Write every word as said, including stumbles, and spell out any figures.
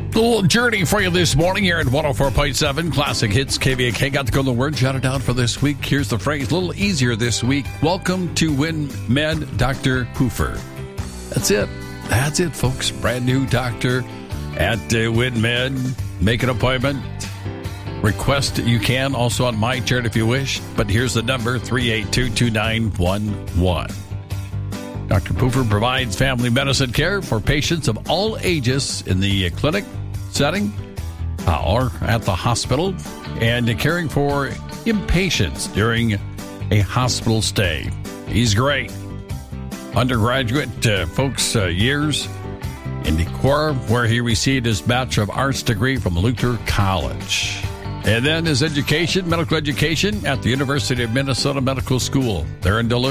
Little journey for you this morning here at one oh four point seven Classic Hits K V A K. Got to go to the word jotted down for this week. Here's the phrase, a little easier this week. Welcome to WinMed, Doctor Poofer. That's it. That's it, folks. Brand new doctor at uh, WinMed. Make an appointment. Request you can also on my chart if you wish. But here's the number, three eight two, two nine one one. Doctor Poofer provides family medicine care for patients of all ages in the clinic setting uh, or at the hospital, and caring for inpatients during a hospital stay. He's great. Undergraduate uh, folks uh, years in Decorah, where he received his Bachelor of Arts degree from Luther College. And then his education, medical education, at the University of Minnesota Medical School. They're in Duluth.